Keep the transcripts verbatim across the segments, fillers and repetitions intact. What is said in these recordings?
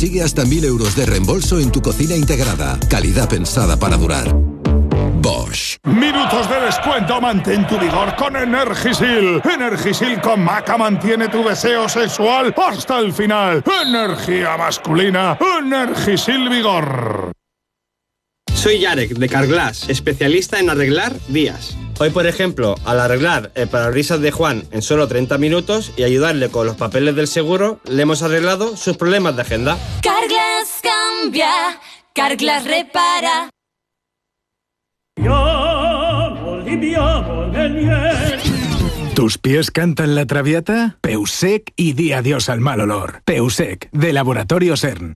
consigue hasta mil euros de reembolso en tu cocina integrada. Calidad pensada para durar. Bosch. Minutos de descuento, mantén tu vigor con Energisil. Energisil con maca mantiene tu deseo sexual hasta el final. Energía masculina, Energisil Vigor. Soy Yarek, de Carglass, especialista en arreglar vías. Hoy, por ejemplo, al arreglar el parabrisas de Juan en solo treinta minutos y ayudarle con los papeles del seguro, le hemos arreglado sus problemas de agenda. Carglass cambia, Carglass repara. ¿Tus pies cantan la traviata? Peusec y di adiós al mal olor. Peusec, de Laboratorio CERN.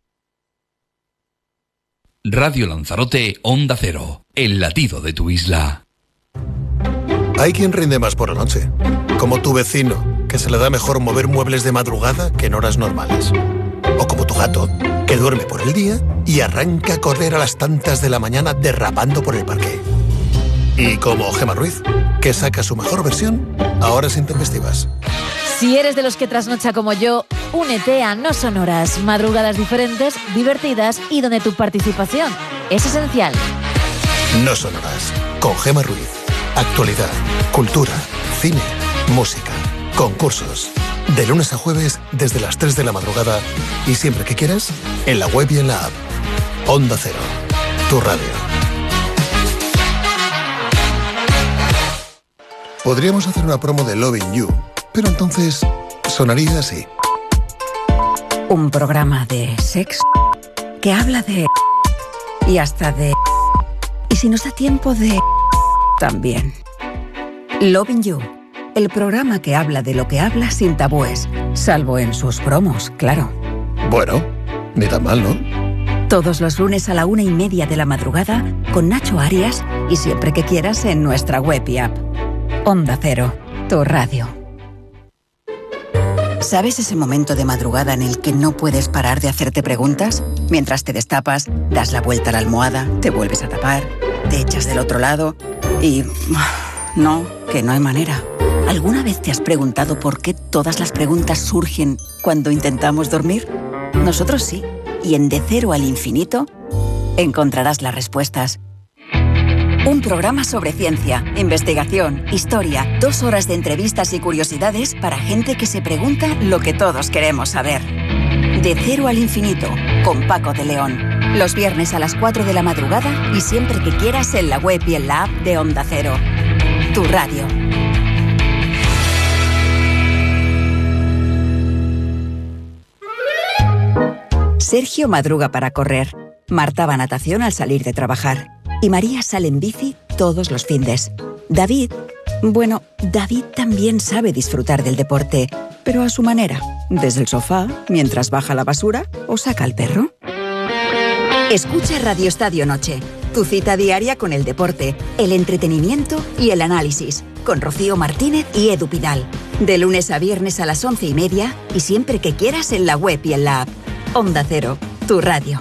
Radio Lanzarote, Onda Cero, el latido de tu isla. Hay quien rinde más por la noche, como tu vecino, que se le da mejor mover muebles de madrugada que en horas normales. O como tu gato, que duerme por el día y arranca a correr a las tantas de la mañana derrapando por el parque. Y como Gemma Ruiz, que saca su mejor versión a horas intempestivas. Si eres de los que trasnocha como yo, únete a No Sonoras, madrugadas diferentes, divertidas y donde tu participación es esencial. No Sonoras, con Gemma Ruiz. Actualidad, cultura, cine, música, concursos. De lunes a jueves desde las tres de la madrugada y siempre que quieras, en la web y en la app. Onda Cero, tu radio. Podríamos hacer una promo de Loving You, pero entonces sonaría así. Un programa de sexo que habla de... y hasta de... y si nos da tiempo de... también. Loving You, el programa que habla de lo que habla sin tabúes, salvo en sus promos, claro. Bueno, ni tan mal, ¿no? Todos los lunes a la una y media de la madrugada con Nacho Arias y siempre que quieras en nuestra web y app. Onda Cero, tu radio. ¿Sabes ese momento de madrugada en el que no puedes parar de hacerte preguntas? Mientras te destapas, das la vuelta a la almohada, te vuelves a tapar, te echas del otro lado y... no, que no hay manera. ¿Alguna vez te has preguntado por qué todas las preguntas surgen cuando intentamos dormir? Nosotros sí. Y en De Cero al Infinito encontrarás las respuestas. Un programa sobre ciencia, investigación, historia, dos horas de entrevistas y curiosidades para gente que se pregunta lo que todos queremos saber. De Cero al Infinito, con Paco de León. Los viernes a las cuatro de la madrugada y siempre que quieras en la web y en la app de Onda Cero. Tu radio. Sergio madruga para correr. Marta va a natación al salir de trabajar. Y María sale en bici todos los findes. David, bueno, David también sabe disfrutar del deporte, pero a su manera, desde el sofá, mientras baja la basura o saca al perro. Escucha Radio Estadio Noche, tu cita diaria con el deporte, el entretenimiento y el análisis, con Rocío Martínez y Edu Pidal. De lunes a viernes a las once y media y siempre que quieras en la web y en la app. Onda Cero, tu radio.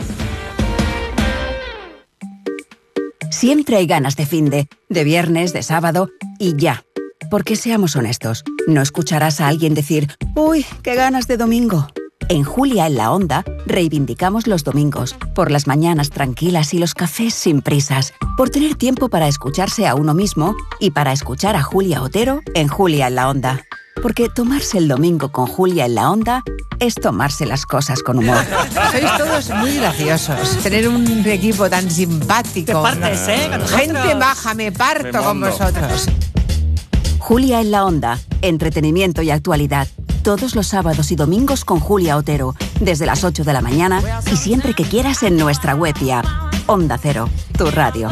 Siempre hay ganas de finde, de viernes, de sábado y ya. Porque seamos honestos, no escucharás a alguien decir «Uy, qué ganas de domingo». En Julia en la Onda reivindicamos los domingos, por las mañanas tranquilas y los cafés sin prisas, por tener tiempo para escucharse a uno mismo y para escuchar a Julia Otero en Julia en la Onda. Porque tomarse el domingo con Julia en la Onda es tomarse las cosas con humor. Sois todos muy graciosos. Tener un equipo tan simpático. Te partes, ¿eh? Con Gente nosotros. baja, me parto Me con mondo. vosotros. Julia en la Onda, entretenimiento y actualidad. Todos los sábados y domingos con Julia Otero, desde las ocho de la mañana y siempre que quieras en nuestra web y app. Onda Cero, tu radio.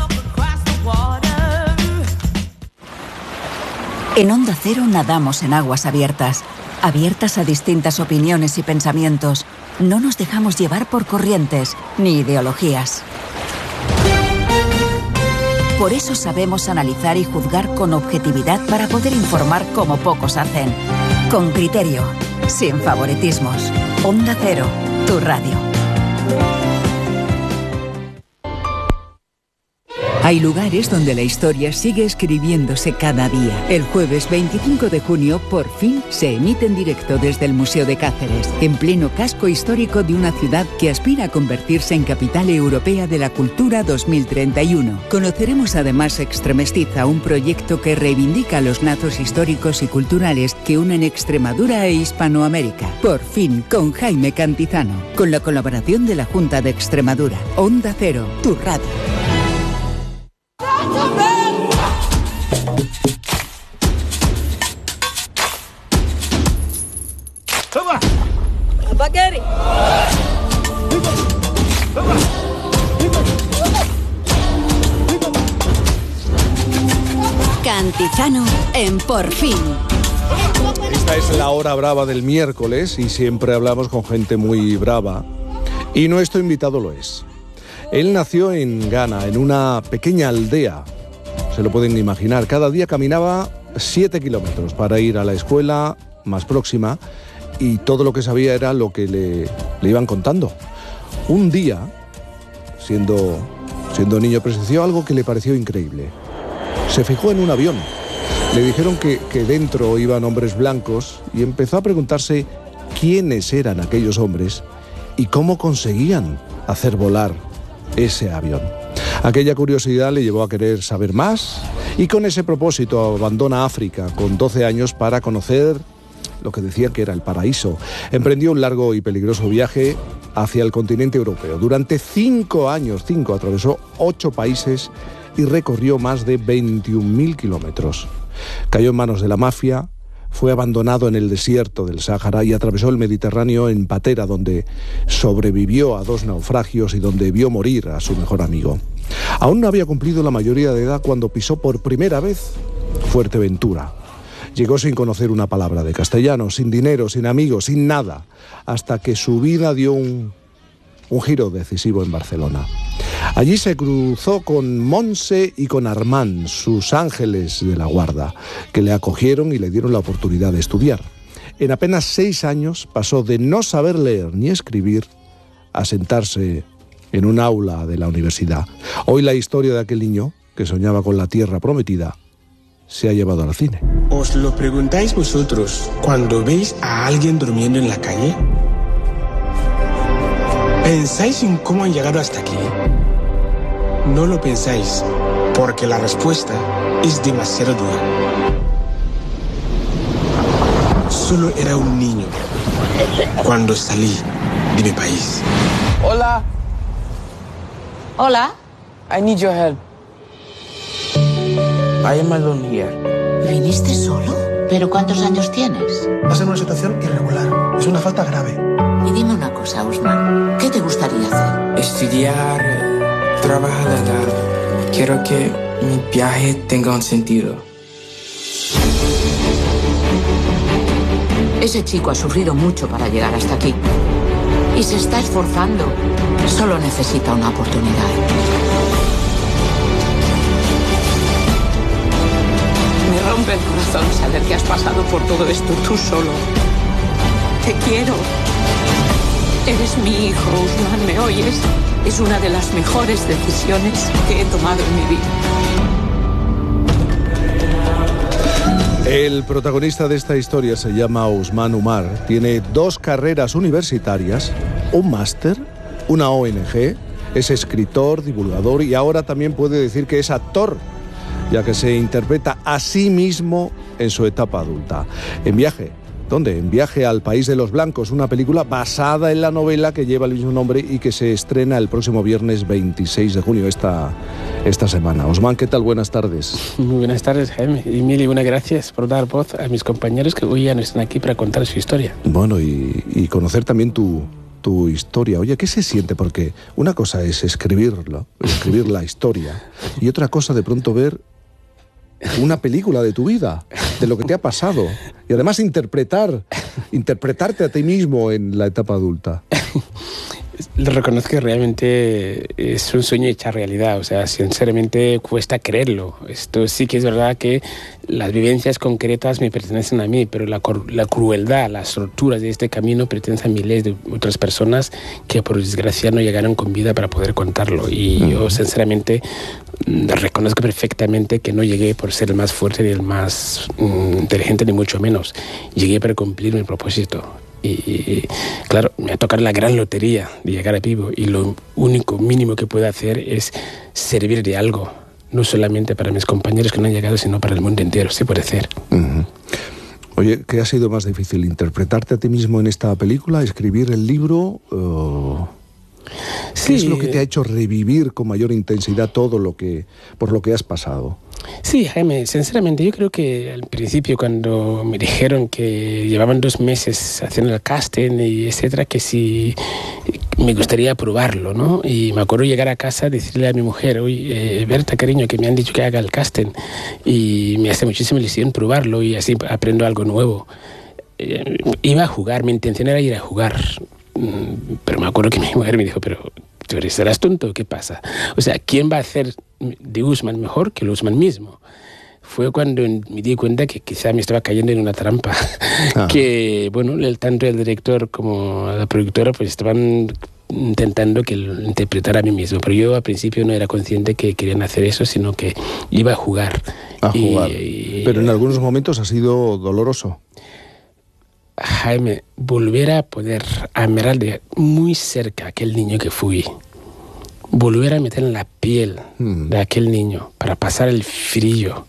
En Onda Cero nadamos en aguas abiertas, abiertas a distintas opiniones y pensamientos. No nos dejamos llevar por corrientes ni ideologías. Por eso sabemos analizar y juzgar con objetividad para poder informar como pocos hacen. Con criterio, sin favoritismos. Onda Cero, tu radio. Hay lugares donde la historia sigue escribiéndose cada día. El jueves veinticinco de junio, por fin, se emite en directo desde el Museo de Cáceres, en pleno casco histórico de una ciudad que aspira a convertirse en capital europea de la cultura dos mil treinta y uno. Conoceremos además Extremestiza, un proyecto que reivindica los lazos históricos y culturales que unen Extremadura e Hispanoamérica. Por fin, con Jaime Cantizano, con la colaboración de la Junta de Extremadura. Onda Cero, tu radio. Cantizano en Por Fin. Esta es la hora brava del miércoles y siempre hablamos con gente muy brava. Y nuestro invitado lo es. Él nació en Ghana, en una pequeña aldea. Se lo pueden imaginar. Cada día caminaba siete kilómetros para ir a la escuela más próxima y todo lo que sabía era lo que le, le iban contando. Un día, siendo, siendo niño, presenció algo que le pareció increíble. Se fijó en un avión. Le dijeron que, que dentro iban hombres blancos y empezó a preguntarse quiénes eran aquellos hombres y cómo conseguían hacer volar ese avión. Aquella curiosidad le llevó a querer saber más y con ese propósito abandona África con doce años para conocer lo que decía que era el paraíso. Emprendió un largo y peligroso viaje hacia el continente europeo. Durante cinco años, cinco, atravesó ocho países y recorrió más de veintiún mil kilómetros. Cayó en manos de la mafia, fue abandonado en el desierto del Sáhara y atravesó el Mediterráneo en patera, donde sobrevivió a dos naufragios y donde vio morir a su mejor amigo. Aún no había cumplido la mayoría de edad cuando pisó por primera vez Fuerteventura. Llegó sin conocer una palabra de castellano, sin dinero, sin amigos, sin nada, hasta que su vida dio un, un giro decisivo en Barcelona. Allí se cruzó con Montse y con Armand, sus ángeles de la guarda, que le acogieron y le dieron la oportunidad de estudiar. En apenas seis años pasó de no saber leer ni escribir a sentarse en un aula de la universidad. Hoy la historia de aquel niño, que soñaba con la tierra prometida, se ha llevado al cine. ¿Os lo preguntáis vosotros cuando veis a alguien durmiendo en la calle? ¿Pensáis en cómo han llegado hasta aquí? No lo pensáis, porque la respuesta es demasiado dura. Solo era un niño cuando salí de mi país. Hola. Hola. I need your help. I am alone here. ¿Viniste solo? ¿Pero cuántos años tienes? Estás en una situación irregular. Es una falta grave. Y dime una cosa, Usman. ¿Qué te gustaría hacer? Estudiar, trabajar. Quiero que mi viaje tenga un sentido. Ese chico ha sufrido mucho para llegar hasta aquí. Y se está esforzando. Solo necesita una oportunidad. Me rompe el corazón saber que has pasado por todo esto tú solo. Te quiero. Eres mi hijo, Usman, ¿me oyes? Es una de las mejores decisiones que he tomado en mi vida. El protagonista de esta historia se llama Usman Umar. Tiene dos carreras universitarias, un máster, una O N G, es escritor, divulgador y ahora también puede decir que es actor, ya que se interpreta a sí mismo en su etapa adulta. En Viaje, ¿dónde? En Viaje al País de los Blancos, una película basada en la novela que lleva el mismo nombre y que se estrena el próximo viernes veintiséis de junio, esta, esta semana. Usman, ¿qué tal? Buenas tardes. Muy buenas tardes, Jaime. Y mil y buenas gracias por dar voz a mis compañeros que hoy ya no están aquí para contar su historia. Bueno, y, y conocer también tu, tu historia. Oye, ¿qué se siente? Porque una cosa es escribirlo, escribir la historia, y otra cosa de pronto ver una película de tu vida, de lo que te ha pasado, y además interpretar, interpretarte a ti mismo en la etapa adulta. Lo reconozco que realmente es un sueño hecho realidad, o sea, sinceramente cuesta creerlo. Esto sí que es verdad que las vivencias concretas me pertenecen a mí, pero la, la crueldad, las torturas de este camino pertenecen a miles de otras personas que por desgracia no llegaron con vida para poder contarlo. Y uh-huh. yo sinceramente reconozco perfectamente que no llegué por ser el más fuerte ni el más mm, inteligente, ni mucho menos. Llegué para cumplir mi propósito. Y, y claro, me va a tocar la gran lotería de llegar a vivo, y lo único mínimo que puedo hacer es servir de algo, no solamente para mis compañeros que no han llegado, sino para el mundo entero, si puede ser. Uh-huh. Oye, ¿qué ha sido más difícil? ¿Interpretarte a ti mismo en esta película? ¿Escribir el libro? Uh... ¿Qué sí, es lo que te ha hecho revivir con mayor intensidad todo lo que por lo que has pasado? Sí, Jaime, sinceramente yo creo que al principio, cuando me dijeron que llevaban dos meses haciendo el casting y etcétera, que sí me gustaría probarlo, ¿no? Y me acuerdo llegar a casa, decirle a mi mujer: oye, eh, Berta, cariño, que me han dicho que haga el casting, y me hace muchísima ilusión probarlo y así aprendo algo nuevo. Eh, iba a jugar, mi intención era ir a jugar. Pero me acuerdo que mi mujer me dijo: pero tú eres, ¿serás tonto? ¿Qué pasa? O sea, ¿quién va a hacer de Usman mejor que el Usman mismo? Fue cuando me di cuenta que quizá me estaba cayendo en una trampa. Ah. Que, bueno, el, tanto el director como la productora pues estaban intentando que lo interpretara a mí mismo. Pero yo al principio no era consciente que querían hacer eso, sino que iba a jugar. A jugar. Y, y, pero en algunos momentos ha sido doloroso. Jaime, volver a poder admirar de muy cerca a aquel niño que fui, volver a meter en la piel mm. de aquel niño para pasar el frío,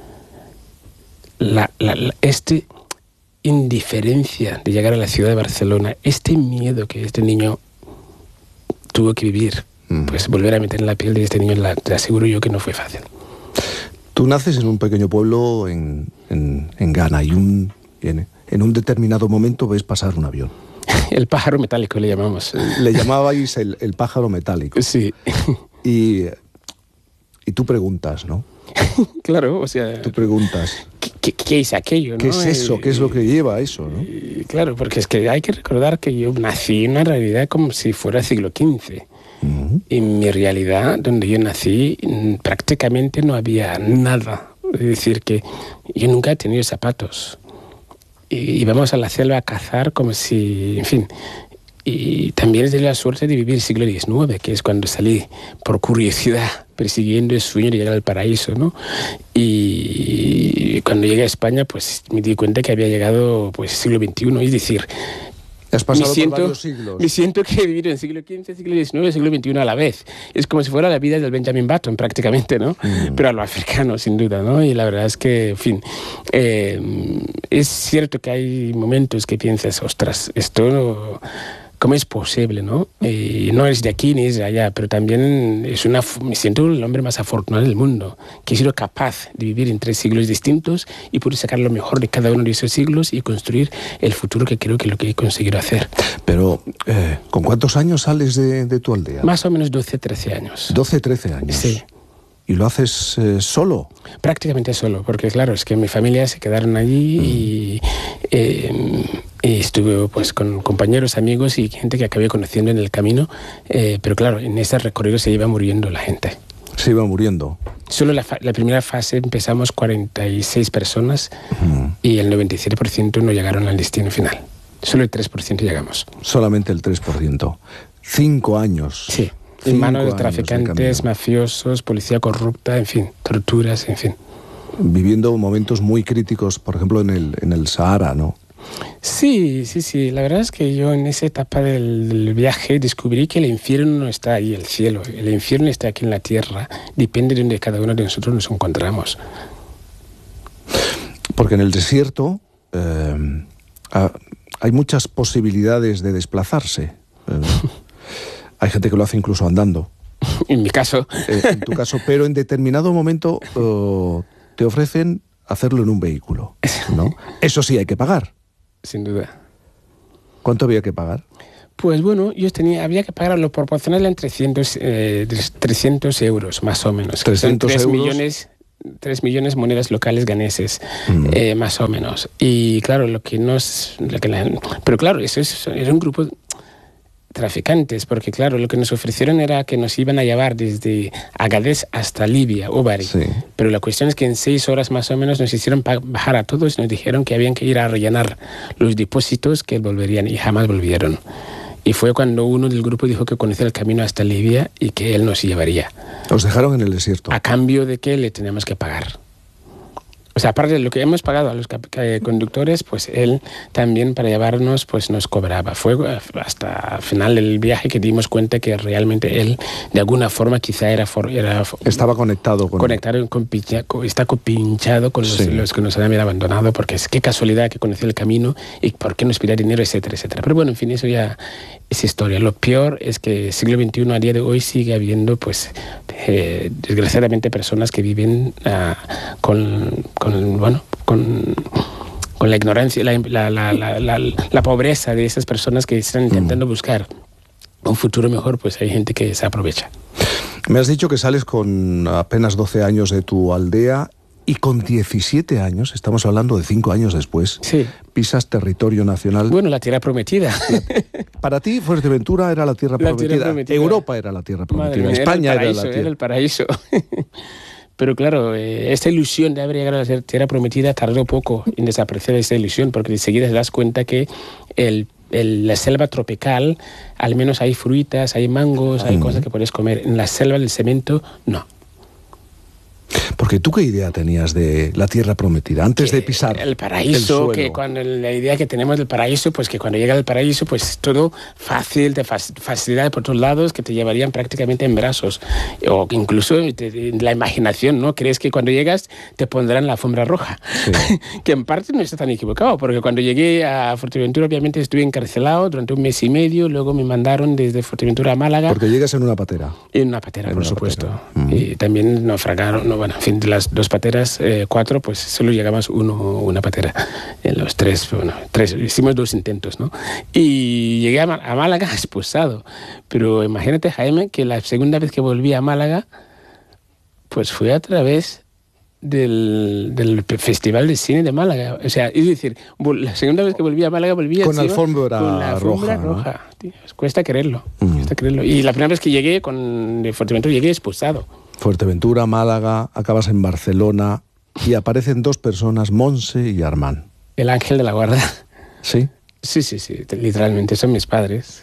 la, la, la, este indiferencia de llegar a la ciudad de Barcelona, este miedo que este niño tuvo que vivir, mm. pues volver a meter en la piel de este niño, la, te aseguro yo que no fue fácil. Tú naces en un pequeño pueblo en, en, en Ghana y un... Viene. En un determinado momento ves pasar un avión. El pájaro metálico le llamamos. Le llamabais el, el pájaro metálico. Sí. Y, y tú preguntas, ¿no? Claro, o sea... Tú preguntas... ¿Qué, qué, qué es aquello, no? ¿Qué es eso? ¿Qué es lo que lleva eso, no? Claro, porque es que hay que recordar que yo nací en una realidad como si fuera siglo quince. Uh-huh. En mi realidad, donde yo nací, prácticamente no había nada. Es decir, que yo nunca he tenido zapatos. Y íbamos a la selva a cazar como si, en fin, y también he tenido la suerte de vivir el siglo diecinueve, que es cuando salí por curiosidad, persiguiendo el sueño de llegar al paraíso, ¿no? Y cuando llegué a España, pues me di cuenta que había llegado, pues, siglo veintiuno, es decir... Has pasado me siento, por varios siglos. Me siento que he vivido en el siglo quince, siglo diecinueve, siglo veintiuno a la vez. Es como si fuera la vida del Benjamin Button, prácticamente, ¿no? Mm. Pero a lo africano, sin duda, ¿no? Y la verdad es que, en fin, eh, es cierto que hay momentos que piensas, ostras, esto... No, ¿cómo es posible, no? Eh, no es de aquí ni es de allá, pero también es una, me siento el hombre más afortunado del mundo, que he sido capaz de vivir en tres siglos distintos y pude sacar lo mejor de cada uno de esos siglos y construir el futuro que creo que es lo que he conseguido hacer. Pero, eh, ¿con cuántos años sales de, de tu aldea? Más o menos doce, trece años. doce, trece años. Sí. ¿Y lo haces eh, solo? Prácticamente solo, porque claro, es que mi familia se quedaron allí mm. y, eh, y estuve pues con compañeros, amigos y gente que acabé conociendo en el camino, eh, pero claro, en ese recorrido se iba muriendo la gente. Se iba muriendo. Solo la, fa- la primera fase empezamos cuarenta y seis personas mm. y el noventa y siete por ciento no llegaron al destino final. Solo el tres por ciento llegamos. Solamente el tres por ciento. Cinco años. Sí. En manos de traficantes, de mafiosos, policía corrupta, en fin, torturas, en fin. Viviendo momentos muy críticos, por ejemplo, en el, en el Sahara, ¿no? Sí, sí, sí. La verdad es que yo en esa etapa del, del viaje descubrí que el infierno no está ahí, el cielo. El infierno está aquí en la tierra. Depende de donde cada uno de nosotros nos encontramos. Porque en el desierto eh, hay muchas posibilidades de desplazarse. Eh, Hay gente que lo hace incluso andando. En mi caso. Eh, en tu caso, pero en determinado momento uh, te ofrecen hacerlo en un vehículo, ¿no? Eso sí hay que pagar. Sin duda. ¿Cuánto había que pagar? Pues bueno, yo tenía, había que pagar lo proporcional en trescientos, eh, trescientos euros, más o menos. trescientos tres euros. millones, tres millones monedas locales ganeses, mm. eh, más o menos. Y claro, lo que nos... Lo que la, pero claro, eso es, era un grupo... traficantes, porque claro, lo que nos ofrecieron era que nos iban a llevar desde Agadez hasta Libia o Bari, sí. Pero la cuestión es que en seis horas más o menos nos hicieron bajar a todos y nos dijeron que habían que ir a rellenar los depósitos que volverían y jamás volvieron. Y fue cuando uno del grupo dijo que conocía el camino hasta Libia y que él nos llevaría. Os dejaron en el desierto. A cambio de que le teníamos que pagar. O sea, aparte de lo que hemos pagado a los conductores, pues él también para llevarnos pues nos cobraba. Fue hasta el final del viaje que dimos cuenta que realmente él, de alguna forma, quizá era... For, era Estaba conectado con... Conectado, con, está pinchado con los, sí. los que nos habían abandonado, porque es qué casualidad que conoció el camino y por qué nos pedía dinero, etcétera, etcétera. Pero bueno, en fin, eso ya es historia. Lo peor es que el siglo veintiuno, a día de hoy, sigue habiendo, pues, eh, desgraciadamente, personas que viven uh, con... con Con, bueno, con, con la ignorancia, la, la, la, la, la, la pobreza de esas personas que están intentando mm. buscar un futuro mejor, pues hay gente que se aprovecha. Me has dicho que sales con apenas doce años de tu aldea y con diecisiete años, estamos hablando de cinco años después, sí. pisas territorio nacional. Bueno, la tierra prometida. La, para ti, Fuerteventura era la tierra, la prometida. tierra prometida. Europa era la tierra prometida. Mía, España era el paraíso. Era, la tierra. Era el paraíso. Pero claro, eh, esta ilusión de haber llegado a la tierra prometida tardó poco en desaparecer esta ilusión, porque enseguida te das cuenta que el, el, la selva tropical, al menos hay frutas, hay mangos, hay mm. cosas que puedes comer. En la selva del cemento, no. Porque tú, ¿qué idea tenías de la tierra prometida antes que de pisar el paraíso? El que cuando la idea que tenemos del paraíso, pues que cuando llega al paraíso, pues todo fácil, de facilidad por todos lados, que te llevarían prácticamente en brazos, o incluso te, la imaginación, ¿no? Crees que cuando llegas te pondrán la alfombra roja, sí. que en parte no está tan equivocado, porque cuando llegué a Fuerteventura, obviamente estuve encarcelado durante un mes y medio, luego me mandaron desde Fuerteventura a Málaga. Porque llegas en una patera. En una patera, en por una supuesto. Patera. Y también naufragaron, no, bueno, en fin, de las dos pateras, eh, cuatro, pues solo llegamos uno, una patera. En los tres, bueno, tres, hicimos dos intentos, ¿no? Y llegué a, a Málaga expulsado. Pero imagínate, Jaime, que la segunda vez que volví a Málaga, pues fue a través del, del Festival de Cine de Málaga. O sea, es decir, la segunda vez que volví a Málaga, volví con a alfombra con la alfombra roja. roja. ¿No? Tío, cuesta creerlo, mm. cuesta creerlo. Y la primera vez que llegué con, de Fuerteventura, llegué expulsado. Fuerteventura, Málaga, acabas en Barcelona y aparecen dos personas, Monse y Armand. El ángel de la guarda. ¿Sí? Sí, sí, sí, literalmente, son mis padres.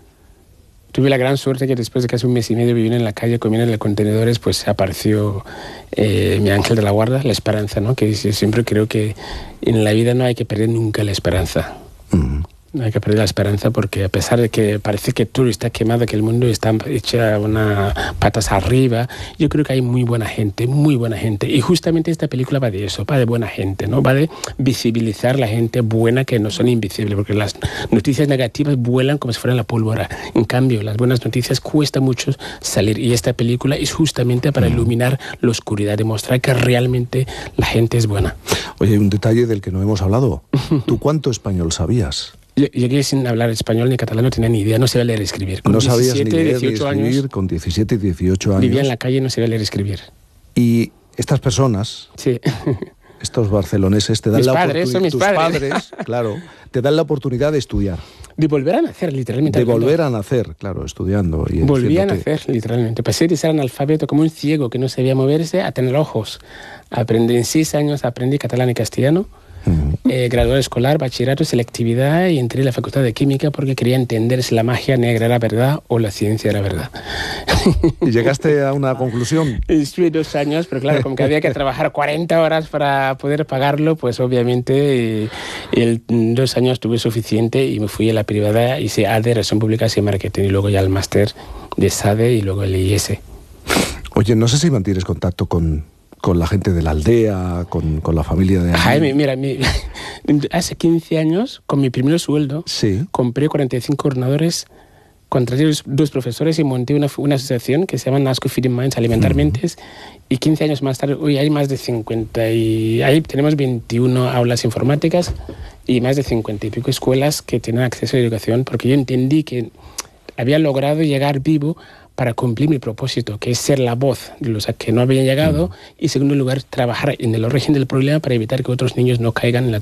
Tuve la gran suerte que después de casi un mes y medio viviendo en la calle, comiendo en los contenedores, pues apareció eh, mi ángel de la guarda, la esperanza, ¿no? Que siempre creo que en la vida no hay que perder nunca la esperanza. Mm. No hay que perder la esperanza porque a pesar de que parece que todo está quemado, que el mundo está hecha una patas arriba, yo creo que hay muy buena gente, muy buena gente. Y justamente esta película va de eso, va de buena gente, ¿no? Va de visibilizar la gente buena que no son invisibles, porque las noticias negativas vuelan como si fueran la pólvora. En cambio, las buenas noticias cuesta mucho salir. Y esta película es justamente para iluminar la oscuridad, demostrar que realmente la gente es buena. Oye, hay un detalle del que no hemos hablado. ¿Tú cuánto español sabías? Llegué sin hablar español ni catalán, no tenía ni idea, no sabía leer y escribir. Con no sabías diecisiete, ni leer dieciocho ni escribir, años, con diecisiete, dieciocho años. Vivía en la calle y no sabía leer y escribir. Y estas personas, sí. estos barceloneses, te dan mis la padres, son mis tus padres. padres, claro, te dan la oportunidad de estudiar. De volver a nacer, literalmente. De volver a nacer, claro, estudiando. Y Volví a nacer, literalmente. Pasé de ser analfabeto como un ciego que no sabía moverse a tener ojos. Aprendí en seis años, aprendí catalán y castellano. Uh-huh. eh, graduado escolar, bachillerato, selectividad y entré en la facultad de química porque quería entender si la magia negra era verdad o la ciencia era verdad. ¿Y llegaste a una conclusión? Estuve dos años, pero claro, como que había que trabajar cuarenta horas para poder pagarlo, pues obviamente y, y el, dos años tuve suficiente y me fui a la privada, hice A D E, Relación Públicas y Marketing, y luego ya el máster de S A D E y luego el I S. Oye, no sé si mantienes contacto con... con la gente de la aldea, con, con la familia de... Jaime, mira, mi, hace quince años, con mi primer sueldo, sí. compré cuarenta y cinco ordenadores, contraté dos profesores y monté una, una asociación que se llama NASCO Feeding Minds, Alimentar uh-huh. Mentes, y quince años más tarde, hoy hay más de cincuenta y... Ahí tenemos veintiuna aulas informáticas y más de cincuenta y pico escuelas que tienen acceso a la educación, porque yo entendí que había logrado llegar vivo para cumplir mi propósito, que es ser la voz de los que no habían llegado, y en segundo lugar, trabajar en el origen del problema para evitar que otros niños no caigan en la